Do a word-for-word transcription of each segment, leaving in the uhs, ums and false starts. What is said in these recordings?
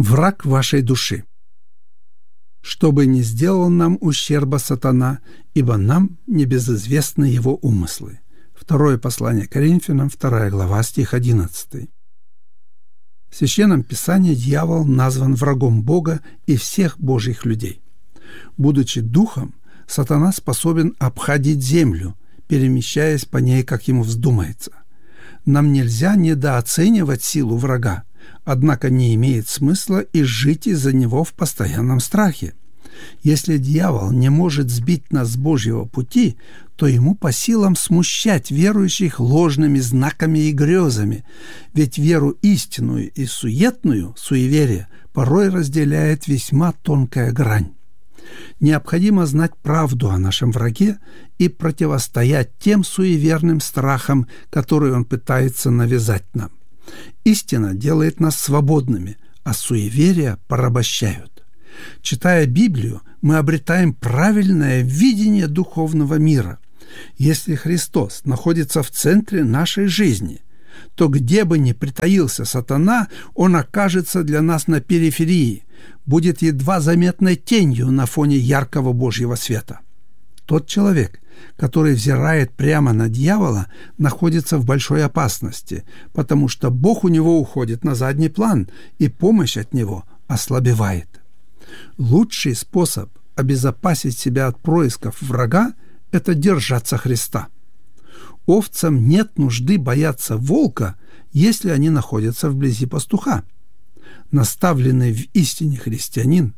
Враг вашей души. Чтобы не сделал нам ущерба сатана, ибо нам небезызвестны его умыслы. Второе послание Коринфянам, вторая глава, стих одиннадцатый. В Священном Писании дьявол назван врагом Бога и всех Божьих людей. Будучи духом, сатана способен обходить землю, перемещаясь по ней, как ему вздумается. Нам нельзя недооценивать силу врага, однако не имеет смысла и жить из-за него в постоянном страхе. Если дьявол не может сбить нас с Божьего пути, то ему по силам смущать верующих ложными знаками и грезами, ведь веру истинную и суетную, суеверие, порой разделяет весьма тонкая грань. Необходимо знать правду о нашем враге и противостоять тем суеверным страхам, которые он пытается навязать нам. Истина делает нас свободными, а суеверия порабощают. Читая Библию, мы обретаем правильное видение духовного мира. Если Христос находится в центре нашей жизни, то где бы ни притаился сатана, он окажется для нас на периферии, будет едва заметной тенью на фоне яркого Божьего света. Тот человек, который взирает прямо на дьявола, находится в большой опасности, потому что Бог у него уходит на задний план, и помощь от него ослабевает. Лучший способ обезопасить себя от происков врага – это держаться Христа. Овцам нет нужды бояться волка, если они находятся вблизи пастуха. Наставленный в истине христианин,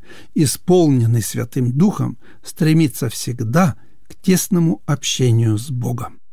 исполненный Святым Духом, стремится всегда к тесному общению с Богом.